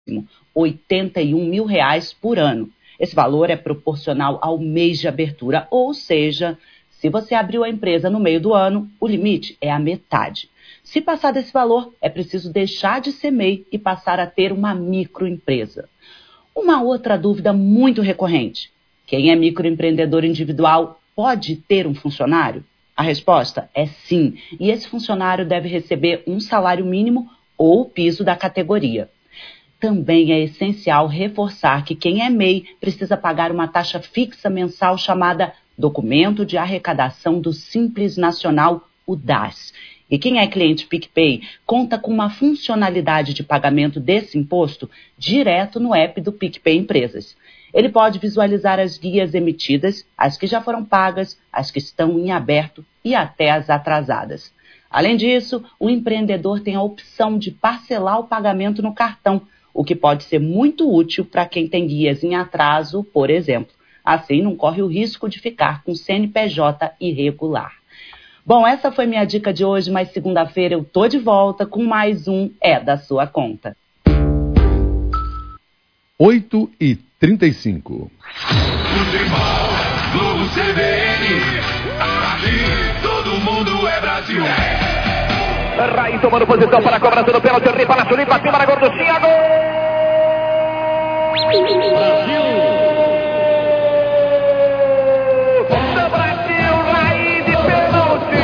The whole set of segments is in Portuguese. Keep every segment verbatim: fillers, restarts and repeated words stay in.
oitenta e um mil reais por ano. Esse valor é proporcional ao mês de abertura, ou seja, se você abriu a empresa no meio do ano, o limite é a metade. Se passar desse valor, é preciso deixar de ser M E I e passar a ter uma microempresa. Uma outra dúvida muito recorrente: quem é microempreendedor individual pode ter um funcionário? A resposta é sim, e esse funcionário deve receber um salário mínimo ou o piso da categoria. Também é essencial reforçar que quem é M E I precisa pagar uma taxa fixa mensal chamada Documento de Arrecadação do Simples Nacional, o D A S. E quem é cliente PicPay conta com uma funcionalidade de pagamento desse imposto direto no app do PicPay Empresas. Ele pode visualizar as guias emitidas, as que já foram pagas, as que estão em aberto e até as atrasadas. Além disso, o empreendedor tem a opção de parcelar o pagamento no cartão, o que pode ser muito útil para quem tem guias em atraso, por exemplo. Assim, não corre o risco de ficar com C N P J irregular. Bom, essa foi minha dica de hoje, mas segunda-feira eu tô de volta com mais um É da Sua Conta. oito e trinta e cinco. Futebol, Globo C B N, aqui todo mundo é Brasil. Raí tomando posição para a cobrança do pênalti, Ripa na Chulipa, acima da gorduchinha, gol! Brasil! Do Brasil, Raí de pênalti!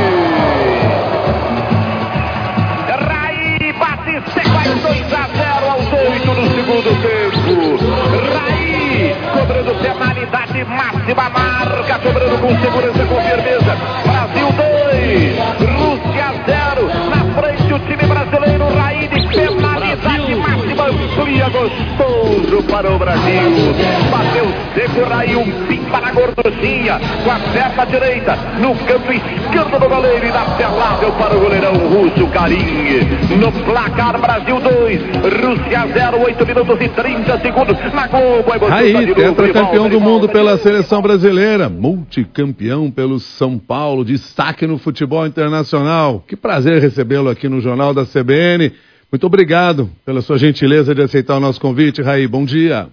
Raí bate seco, faz dois a zero aos oito do segundo tempo. Raí cobrando penalidade máxima, marca, cobrando com segurança, com firmeza. Brasil dois, Rússia zero, na frente o time brasileiro, Raí de penalidade máxima, amplia, gostoso para o Brasil. Bateu seco, Raí, um pimba na gorduchinha, com a perna direita, no canto esquerdo do goleiro, inapelável para o goleirão russo, Karim. No placar, Brasil dois, Rússia zero, oito minutos e trinta segundos, na Globo. É Raí, tetracampeão do mundo pela seleção brasileira, multicampeão pelo São Paulo, destaque no futebol internacional. Que prazer recebê-lo aqui no Jornal da C B N. Muito obrigado pela sua gentileza de aceitar o nosso convite, Raí. Bom dia.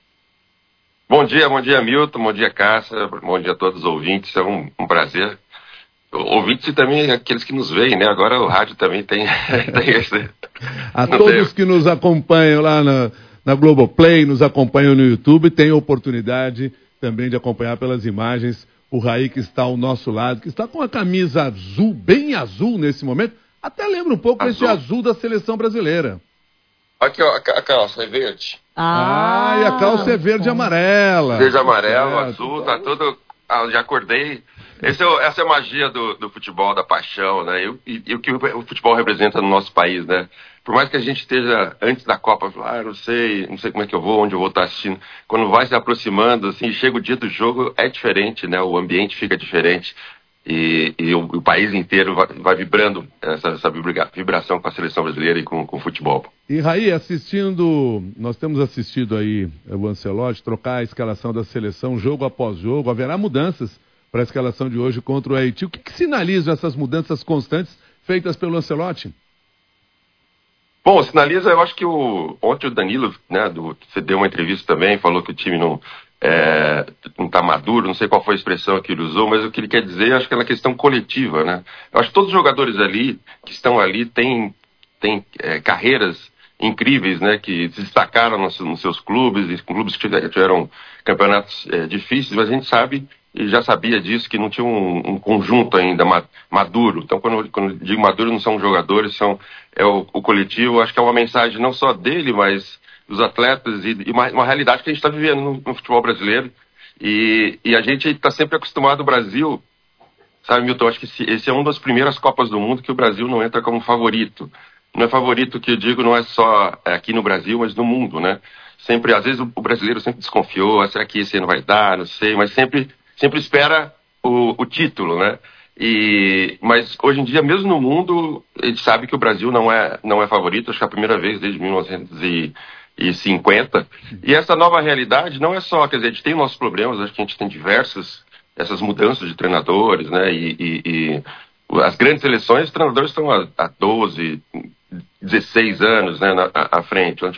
Bom dia, bom dia, Milton, bom dia, Cássia, bom dia a todos os ouvintes, é um, um prazer. Ouvintes e também aqueles que nos veem, né? Agora o rádio também tem, tem esse... A todos que nos acompanham lá na, na Globoplay, nos acompanham no YouTube, tem a oportunidade também de acompanhar pelas imagens o Raí, que está ao nosso lado, que está com a camisa azul, bem azul nesse momento, até lembra um pouco azul. Esse azul da seleção brasileira. Aqui, ó, a calça é verde. Ah, ah e a calça é verde e amarela. Verde e amarelo, certo. Azul, tá tudo... Ah, já acordei. Esse é, essa é a magia do, do futebol, da paixão, né? E, e o que o futebol representa no nosso país, né? Por mais que a gente esteja antes da Copa, ah, não sei, não sei como é que eu vou, onde eu vou estar assistindo. Quando vai se aproximando, assim, chega o dia do jogo, é diferente, né? O ambiente fica diferente e, e o, o país inteiro vai, vai vibrando essa, essa vibração com a seleção brasileira e com, com o futebol. E Raí, assistindo, nós temos assistido aí o Ancelotti trocar a escalação da seleção jogo após jogo, haverá mudanças para a escalação de hoje contra o Haiti. O que, que sinalizam essas mudanças constantes feitas pelo Ancelotti? Bom, sinaliza, eu acho que o, ontem o Danilo, né, do, você deu uma entrevista também, falou que o time não é, não está maduro, não sei qual foi a expressão que ele usou, mas o que ele quer dizer, acho que é na questão coletiva, né? Eu acho que todos os jogadores ali, que estão ali, têm, têm é, carreiras incríveis, né, que se destacaram nos, nos seus clubes, clubes que tiveram campeonatos é, difíceis, mas a gente sabe, e já sabia disso, que não tinha um, um conjunto ainda maduro. Então, quando, quando eu digo maduro, não são jogadores, são é o, o coletivo. Acho que é uma mensagem não só dele, mas dos atletas e, e uma, uma realidade que a gente está vivendo no, no futebol brasileiro. E, e a gente está sempre acostumado, o Brasil, sabe, Milton, acho que esse, esse é uma das primeiras Copas do Mundo que o Brasil não entra como favorito. Não é favorito que eu digo, não é só aqui no Brasil, mas no mundo, né? Sempre, às vezes o brasileiro sempre desconfiou, ah, será que esse ano vai dar, não sei, mas sempre... sempre espera o, o título, né? E, mas hoje em dia, mesmo no mundo, a gente sabe que o Brasil não é, não é favorito, acho que é a primeira vez desde mil novecentos e cinquenta. E essa nova realidade não é só, quer dizer, a gente tem nossos problemas, acho que a gente tem diversas, essas mudanças de treinadores, né? E, e, e as grandes seleções, os treinadores estão há, há doze, dezesseis anos, né, na, à frente.